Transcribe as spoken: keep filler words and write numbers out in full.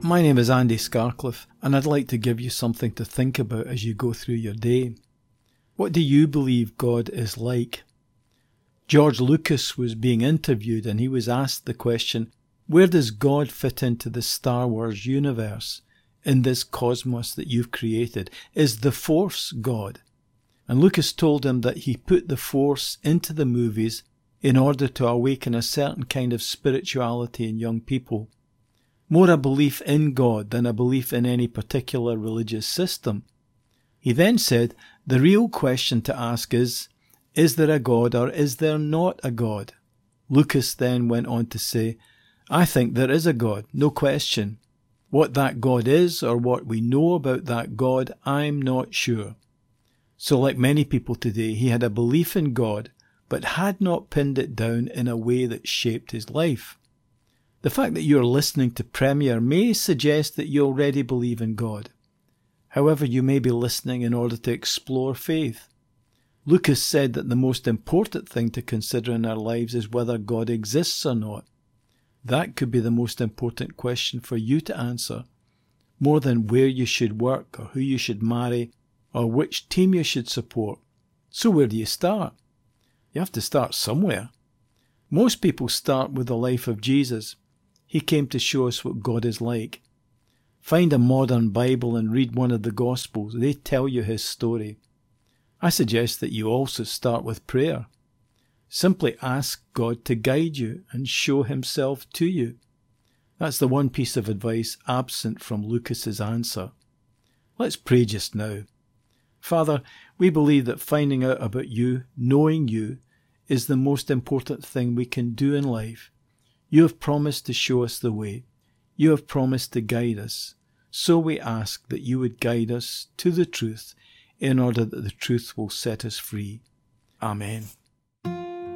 My name is Andy Scarcliffe, and I'd like to give you something to think about as you go through your day. What do you believe God is like? George Lucas was being interviewed and he was asked the question, where does God fit into the Star Wars universe, in this cosmos that you've created? Is the Force God? And Lucas told him that he put the Force into the movies in order to awaken a certain kind of spirituality in young people. More a belief in God than a belief in any particular religious system. He then said, the real question to ask is, is there a God or is there not a God? Lucas then went on to say, I think there is a God, no question. What that God is or what we know about that God, I'm not sure. So like many people today, he had a belief in God, but had not pinned it down in a way that shaped his life. The fact that you're listening to Premier may suggest that you already believe in God. However, you may be listening in order to explore faith. Lucas said that the most important thing to consider in our lives is whether God exists or not. That could be the most important question for you to answer, more than where you should work or who you should marry or which team you should support. So where do you start? You have to start somewhere. Most people start with the life of Jesus. He came to show us what God is like. Find a modern Bible and read one of the Gospels. They tell you his story. I suggest that you also start with prayer. Simply ask God to guide you and show himself to you. That's the one piece of advice absent from Lucas's answer. Let's pray just now. Father, we believe that finding out about you, knowing you, is the most important thing we can do in life. You have promised to show us the way. You have promised to guide us. So we ask that you would guide us to the truth in order that the truth will set us free. Amen.